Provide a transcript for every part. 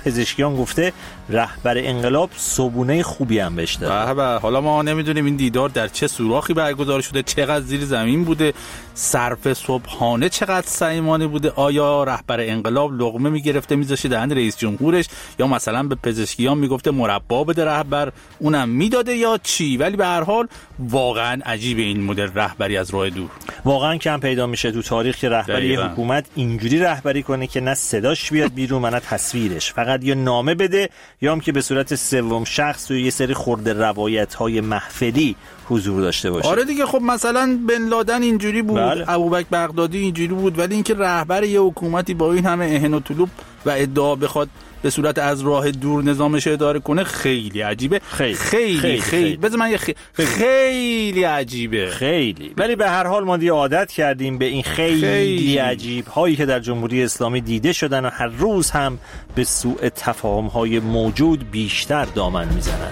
پزشکیان گفته رهبر انقلاب صبونه خوبی هم بهش داد. بله، حالا ما نمیدونیم این دیدار در چه سوراخی برگزار شده، چقدر زیر زمین بوده، صرف صبحانه چقدر صمیمانه بوده، آیا رهبر انقلاب لقمه میگرفته میذاشه دهن رئیس جمهورش، یا مثلا به پزشکیان میگفته مربا بده رهبر اونم میداده یا چی؟ ولی به هر حال واقعا عجیبه این مدل رهبری از راه دور. واقعا کم پیدا میشه تو تاریخ که رهبری حکومت اینجوری رهبری کنه که نه صداش بیاد بیرون و نه تصویرش، فقط یا نامه بده یا هم که به صورت سوم شخص و یه سری خرده روایت‌های محفلی حضور داشته باشه. آره دیگه، خب مثلا بن لادن اینجوری بود، بله. ابوبکر بغدادی اینجوری بود، ولی اینکه رهبر یه حکومتی با این همه اهن و طلوب و ادعا بخواد به صورت از راه دور نظامش اداره کنه خیلی عجیبه. خیلی بذار من خیلی عجیبه. خیلی. ولی به هر حال ما دیگه عادت کردیم به این خیلی عجیب هایی که در جمهوری اسلامی دیده شدن و هر روز هم به سوء تفاهم های موجود بیشتر دامن میزنن.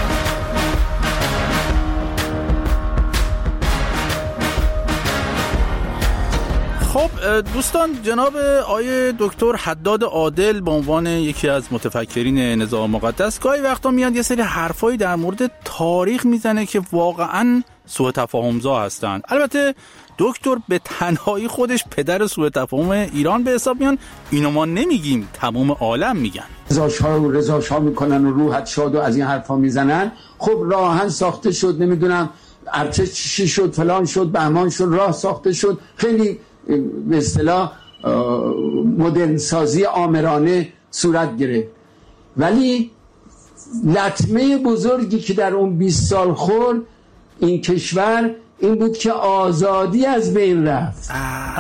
خب دوستان، جناب آیه دکتر حداد عادل به عنوان یکی از متفکرین نظام مقدس گاهی وقتا میاد یه سری حرفایی در مورد تاریخ میزنه که واقعا سوء تفاهم‌زا هستن. البته دکتر به تنهایی خودش پدر سوء تفاهم ایران به حساب میان، اینو ما نمیگیم، تمام عالم میگن. رضاشاه میکنن و روحت شاد و از این حرفا میزنن. خب راهن ساخته شد، نمیدونم ارتش چی شد، فلان شد، بهمان شد، راه ساخته شد، خیلی به اصطلاح مدرن سازی آمرانه صورت گرفت. ولی لطمه بزرگی که در اون 20 سال خورد این کشور این بود که آزادی از بین رفت.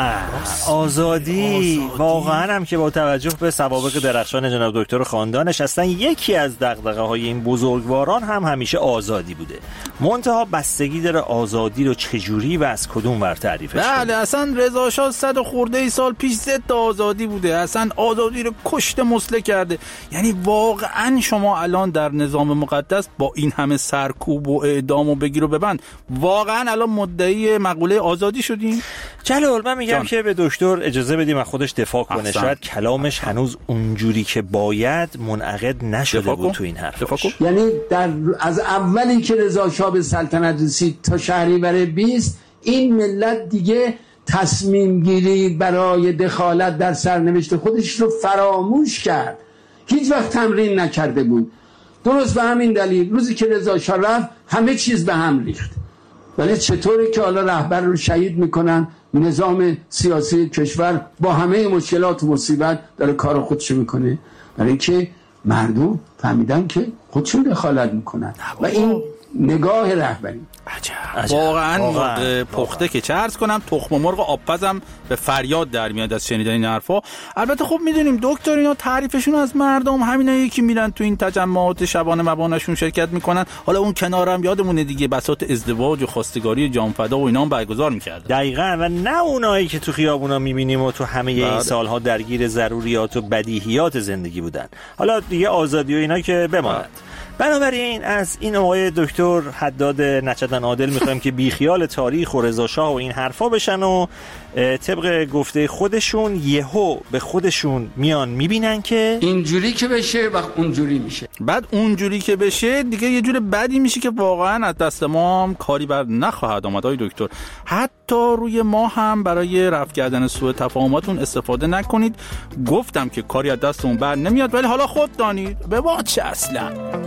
آزادی واقعا هم که با توجه به سوابق درخشان جناب دکتر خاندانش اصلا یکی از دغدغه‌های این بزرگواران هم همیشه آزادی بوده. منتها بستگی داره آزادی رو چجوری و از کدوم ور تعریفش کنه. بله، اصلا رضا شاه 100 خورده سال پیش ضد آزادی بوده، اصلا آزادی رو کشته مسله کرده. یعنی واقعا شما الان در نظام مقدس با این همه سرکوب و اعدام و بگیر و ببند واقعا الان مدعی مقوله آزادی شدیم؟ جلال، من میگم که به دکتر اجازه بدیم از خودش دفاع کنه. شاید کلامش هنوز اونجوری که باید منعقد نشده بود تو این حرفش. یعنی از اولی که رضا شاه به سلطنت رسید تا شهریور 20 این ملت دیگه تصمیم گیری برای دخالت در سرنوشت خودش رو فراموش کرد، هیچ وقت تمرین نکرده بود. درست به همین دلیل روزی که رضا شاه رفت همه چیز به هم ریخت. ولی چطوره که حالا رهبر رو شهید میکنن، نظام سیاسی کشور با همه مشکلات و مصیبت داره کار خودشو میکنه؟ برای اینکه مردم فهمیدن که خودشون دخالت میکنن و این نگاه رهبری. عجب. واقعا پخته که چه عرض کنم، تخم مرغ آبپزم به فریاد در میاد از شنیدن این حرفا. البته خب میدونیم دکتر اینا تعریفشون از مردم همینایی که میرن تو این تجمعات شبانه مبانشون شرکت میکنن. حالا اون کنارم یادمونه دیگه بساط ازدواج و خواستگاری جانفدا و اینا هم برگزار میکردن. دقیقاً، و نه اونایی که تو خیابونا میبینیم و تو همه این سالها درگیر ضروریات و بدیهیات زندگی بودن. حالا دیگه آزادی و اینا که بماند. بنابراین از این آقای دکتر حداد نچدن عادل میخوایم که بیخیال تاریخ و رضا شاه و این حرفا بشن و طبق گفته خودشون یهو به خودشون میان میبینن که اینجوری که بشه و اونجوری میشه. بعد اونجوری که بشه دیگه یه جور بدی میشه که واقعا از دست ما هم کاری بر نخواهد آمد. آقای دکتر، حتی روی ما هم برای رفع کردن سوء تفاهماتون استفاده نکنید. گفتم که کاری از دستمون بر نمیاد، ولی حالا خود دانید به ما چه اصلا.